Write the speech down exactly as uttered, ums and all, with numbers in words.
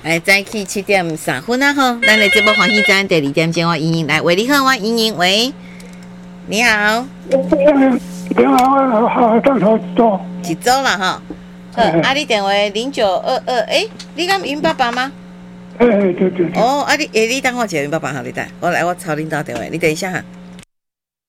哎，早起七点三分啊吼，咱的节目欢喜站第二点钟，我莹莹来，喂，你好，我莹莹，喂，你好， 你好，好，正头做一周了哈，好，啊，你电话零九二二，哎，你敢云爸爸吗？ 哎，对对对。 哦，啊，你，哎，你等我一下云爸爸哈，你等，我来，我抄领导电话，你等一下哈。